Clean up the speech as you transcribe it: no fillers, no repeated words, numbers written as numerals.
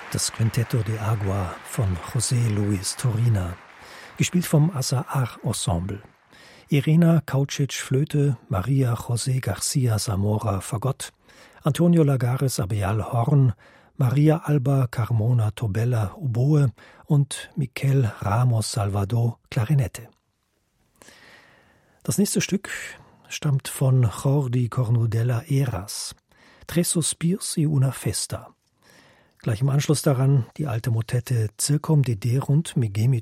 Das Quinteto de Agua von José Luis Turina, gespielt vom Azahar Ensemble. Irena Kaučić Flöte, Maria José García Zamora Fagott, Antonio Lagares Abeal Horn, Maria Alba Carmona Tobella Oboe und Miquel Ramos Salvador Klarinette. Das nächste Stück stammt von Jordi Cornudella Heras, Tres Suspirs y una Festa. Gleich im Anschluss daran die alte Motette Circum dederunt me